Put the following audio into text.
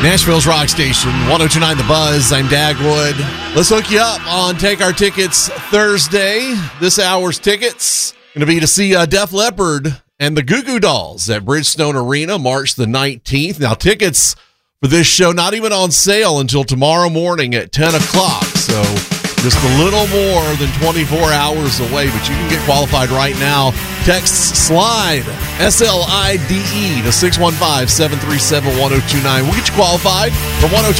Nashville's Rock Station, 102.9 The Buzz. I'm Dagwood. Let's hook you up on Take Our Tickets Thursday. This hour's tickets going to be to see Def Leppard and the Goo Goo Dolls at Bridgestone Arena, March the 19th. Now, tickets for this show not even on sale until tomorrow morning at 10 o'clock. So just a little more than 24 hours away, but you can get qualified right now. Text SLIDE, SLIDE, to 615-737-1029. We'll get you qualified from 102.9